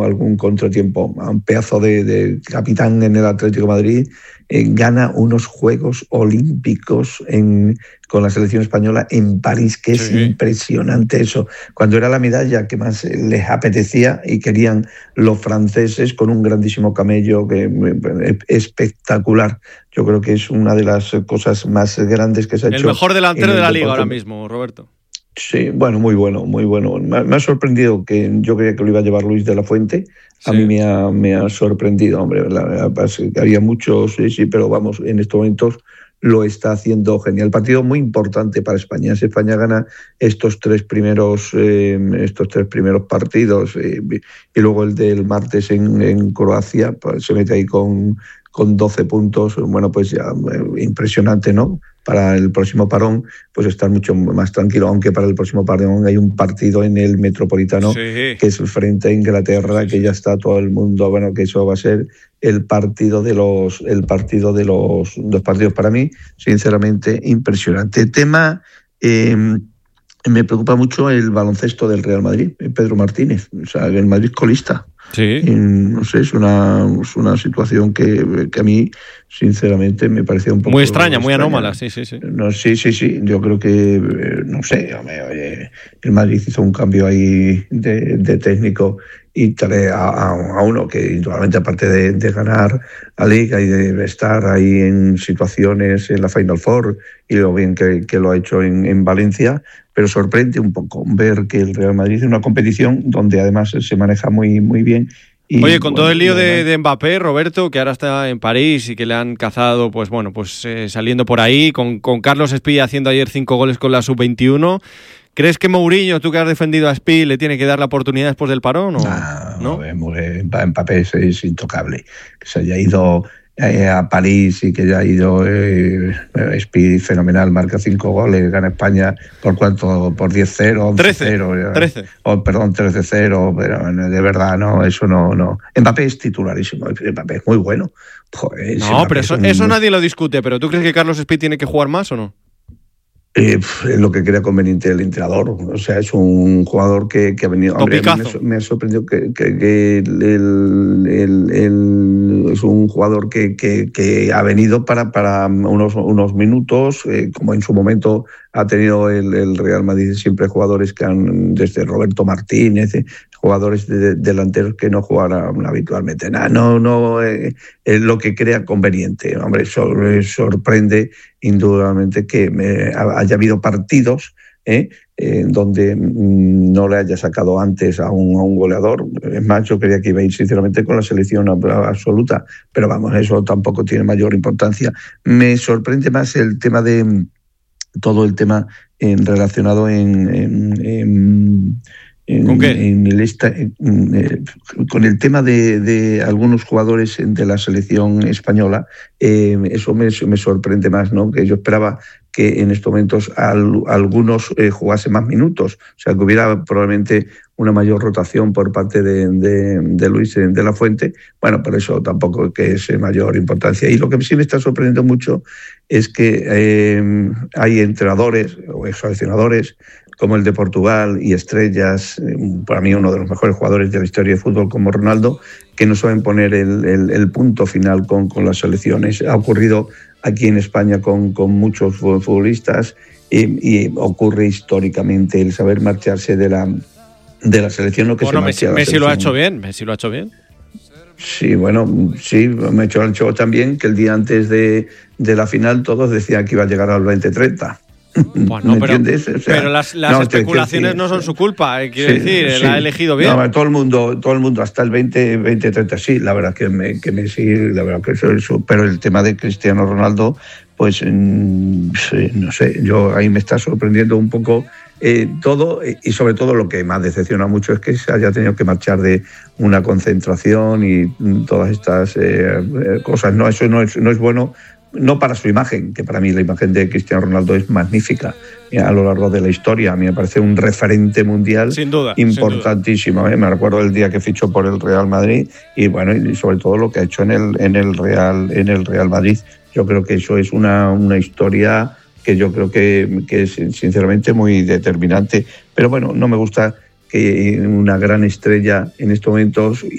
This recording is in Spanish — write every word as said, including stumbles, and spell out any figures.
algún contratiempo, a un pedazo de, de capitán en el Atlético de Madrid, eh, gana unos Juegos Olímpicos en, con la selección española en París, que es sí. impresionante eso. Cuando era la medalla que más les apetecía y querían los franceses, con un grandísimo camello que, eh, espectacular. Yo creo que es una de las cosas más grandes que se ha el hecho. El mejor delantero de la deporte. liga ahora mismo, Roberto. Sí, bueno, muy bueno, muy bueno. Me, me ha sorprendido, que yo creía que lo iba a llevar Luis de la Fuente. A sí. mí me ha, me ha sorprendido, hombre. La verdad, había muchos, sí, sí, pero vamos, en estos momentos lo está haciendo genial. Partido muy importante para España. Si España gana estos tres primeros, eh, estos tres primeros partidos eh, y luego el del martes en, en Croacia, pues se mete ahí con, con doce puntos. Bueno, pues ya eh, impresionante, ¿no? Para el próximo parón, pues estar mucho más tranquilo, aunque para el próximo parón hay un partido en el Metropolitano, sí. que es frente a Inglaterra, sí, sí. que ya está todo el mundo, bueno, que eso va a ser el partido de los, el partido de los dos partidos para mí, sinceramente, impresionante. Tema, eh, me preocupa mucho el baloncesto del Real Madrid, Pedro Martínez, o sea, el Madrid colista. Sí. Y, no sé, es una, es una situación que, que a mí, sinceramente, me parecía un poco... Muy extraña, muy extraña. anómala, sí, sí, sí. No, sí, sí, sí. Yo creo que, no sé, oye, el Madrid hizo un cambio ahí de, de técnico y trae a, a uno que, indudablemente, aparte de, de ganar la Liga y de estar ahí en situaciones en la Final Four y lo bien que, que lo ha hecho en, en Valencia, pero sorprende un poco ver que el Real Madrid es una competición donde además se maneja muy, muy bien. Y, Oye, con bueno, todo el lío de, de Mbappé, Roberto, que ahora está en París y que le han cazado, pues bueno, pues eh, saliendo por ahí, con, con Carlos Espí haciendo ayer cinco goles con la sub veintiuno. ¿Crees que Mourinho, tú que has defendido a Espí, le tiene que dar la oportunidad después del parón? ¿O no? no? Mbappé es, es intocable. Que se haya ido eh, a París y que ya ha ido eh, Espí fenomenal, marca cinco goles, gana España por cuánto, por diez cero, once cero, trece. Oh, perdón, trece cero, pero de verdad, no, eso no, no. Mbappé es titularísimo, Mbappé es muy bueno. Joder, no, pero eso, un... eso nadie lo discute, pero ¿tú crees que Carlos Espí tiene que jugar más o no? Eh, es lo que crea conveniente el entrenador. O sea, es un jugador que, que ha venido... Hombre, a mí me, me ha sorprendido que, que, que el, el, el, es un jugador que, que, que ha venido para, para unos, unos minutos, eh, como en su momento ha tenido el, el Real Madrid, siempre jugadores que han, desde Roberto Martínez, eh, jugadores de, de, delanteros que no jugaran habitualmente. Nah, no, no eh, es lo que crea conveniente. Hombre, eso sorprende indudablemente que me, haya habido partidos eh, eh, donde no le haya sacado antes a un, a un goleador. Es más, yo creía que iba a ir sinceramente con la selección absoluta, pero vamos, eso tampoco tiene mayor importancia. Me sorprende más el tema de todo el tema en, relacionado en, en, en En, ¿Con qué? En el esta, en, eh, con el tema de, de algunos jugadores de la selección española, eh, eso me, me sorprende más, ¿no? Que yo esperaba que en estos momentos al, algunos eh, jugasen más minutos, o sea, que hubiera probablemente una mayor rotación por parte de, de, de Luis de la Fuente. Bueno, por eso tampoco que es mayor importancia. Y lo que sí me está sorprendiendo mucho es que eh, hay entrenadores o seleccionadores como el de Portugal y estrellas, para mí uno de los mejores jugadores de la historia de fútbol como Ronaldo, que no saben poner el, el, el punto final con, con las selecciones. Ha ocurrido aquí en España con, con muchos futbolistas y, y ocurre históricamente el saber marcharse de la, de la selección. Lo que bueno, se Messi, Messi lo ha hecho bien, Messi lo ha hecho bien. Sí, bueno, sí, me ha hecho el show también, que el día antes de, de la final todos decían que iba a llegar al veinte treinta. Bueno, pero, o sea, pero las, las no, especulaciones que, que, no son su culpa, eh, quiero sí, decir, sí. Él ha elegido bien. No, todo el mundo, todo el mundo hasta el veinte, veinte treinta, sí, la verdad que me, que me sí, la verdad que eso, eso, pero el tema de Cristiano Ronaldo, pues no sé, yo ahí me está sorprendiendo un poco eh, todo, y sobre todo lo que más decepciona mucho es que se haya tenido que marchar de una concentración y todas estas eh, cosas. No, eso no es, no es bueno. No para su imagen, que para mí la imagen de Cristiano Ronaldo es magnífica a lo largo de la historia. A mí me parece un referente mundial sin duda, importantísimo. Sin duda. ¿eh? Me recuerdo el día que fichó por el Real Madrid y bueno, y sobre todo lo que ha hecho en el, en el, Real, en el Real Madrid. Yo creo que eso es una, una historia que yo creo que, que es sinceramente muy determinante. Pero bueno, no me gusta que una gran estrella en estos momentos